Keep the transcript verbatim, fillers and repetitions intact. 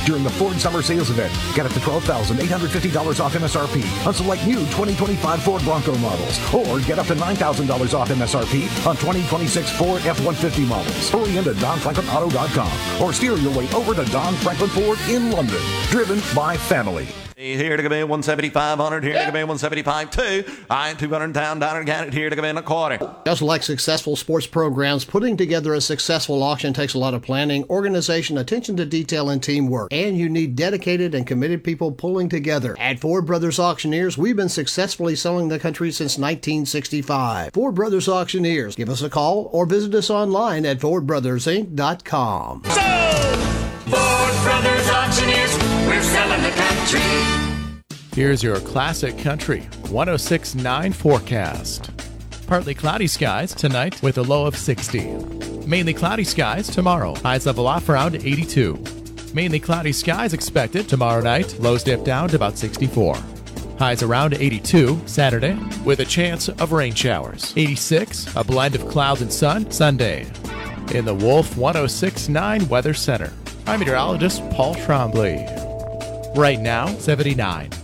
during the Ford Summer Sales Event. Get up to twelve thousand eight hundred fifty dollars off M S R P on select new twenty twenty-five Ford Bronco models. Or get up to nine thousand dollars off M S R P on twenty twenty-six Ford F one fifty models. Hurry into Don Franklin Auto dot com or steer your way over to Don Franklin Ford in London. Driven by family. Here to come in one seventy-five hundred, here to come in one seventy-five two. I two hundred down, down and count it, here to come in a quarter. Just like successful sports programs, putting together a successful auction takes a lot of planning, organization, attention to detail, and teamwork. And you need dedicated and committed people pulling together. At Ford Brothers Auctioneers, we've been successfully selling the country since nineteen sixty-five. Ford Brothers Auctioneers. Give us a call or visit us online at ford brothers inc dot com. So, Ford Brothers Auctioneers, we're selling the country. Here's your classic country one oh six point nine forecast. Partly cloudy skies tonight with a low of sixty. Mainly cloudy skies tomorrow. Highs level off around eighty-two. Mainly cloudy skies expected tomorrow night. Lows dip down to about sixty-four. Highs around eighty-two Saturday with a chance of rain showers. eighty-six, a blend of clouds and sun Sunday. In the Wolf one oh six point nine Weather Center, I'm meteorologist Paul Trombley. Right now, seventy-nine.